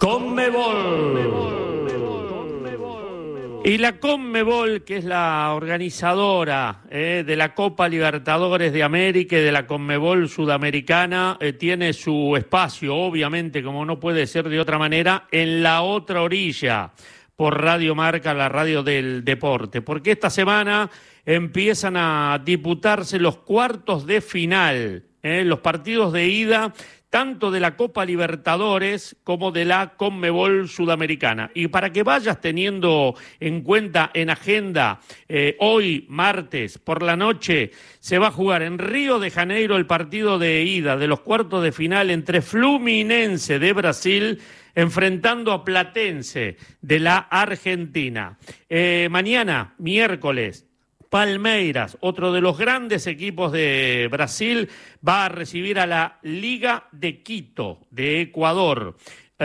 Conmebol. Y la Conmebol, que es la organizadora de la Copa Libertadores de América y de la Conmebol Sudamericana, tiene su espacio, obviamente, como no puede ser de otra manera, en la otra orilla, por Radio Marca, la radio del deporte. Porque esta semana empiezan a disputarse los cuartos de final, los partidos de ida, tanto de la Copa Libertadores como de la Conmebol Sudamericana. Y para que vayas teniendo en cuenta en agenda, hoy, martes, por la noche, se va a jugar en Río de Janeiro el partido de ida de los cuartos de final entre Fluminense de Brasil enfrentando a Platense de la Argentina. Mañana, miércoles, Palmeiras, otro de los grandes equipos de Brasil, va a recibir a la Liga de Quito, de Ecuador.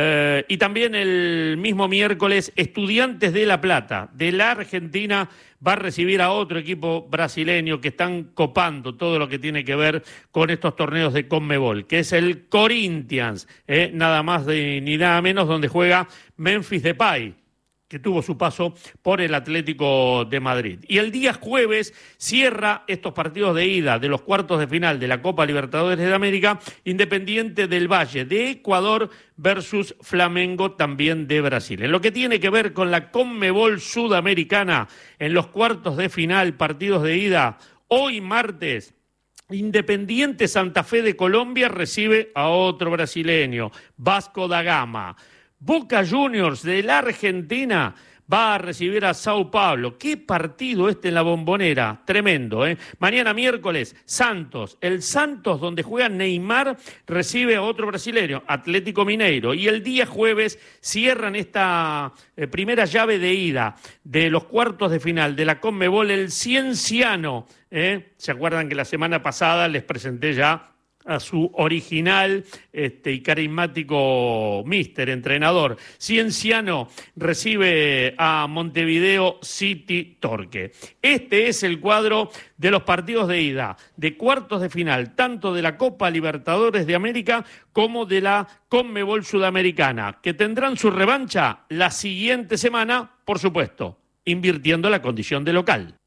Y también el mismo miércoles, Estudiantes de La Plata, de la Argentina, va a recibir a otro equipo brasileño que están copando todo lo que tiene que ver con estos torneos de Conmebol, que es el Corinthians, nada más ni nada menos, donde juega Memphis Depay, que tuvo su paso por el Atlético de Madrid. Y el día jueves cierra estos partidos de ida de los cuartos de final de la Copa Libertadores de América, Independiente del Valle de Ecuador versus Flamengo también de Brasil. En lo que tiene que ver con la Conmebol Sudamericana, en los cuartos de final, partidos de ida, hoy martes, Independiente Santa Fe de Colombia recibe a otro brasileño, Vasco da Gama. Boca Juniors de la Argentina va a recibir a Sao Paulo. ¿Qué partido en la Bombonera? Tremendo, ¿eh? Mañana miércoles, Santos. El Santos, donde juega Neymar, recibe a otro brasileño, Atlético Mineiro. Y el día jueves cierran esta primera llave de ida de los cuartos de final de la Conmebol, el Cienciano. ¿Se acuerdan que la semana pasada les presenté ya a su original y carismático entrenador? Cienciano recibe a Montevideo City Torque. Este es el cuadro de los partidos de ida, de cuartos de final, tanto de la Copa Libertadores de América como de la Conmebol Sudamericana, que tendrán su revancha la siguiente semana, por supuesto, invirtiendo la condición de local.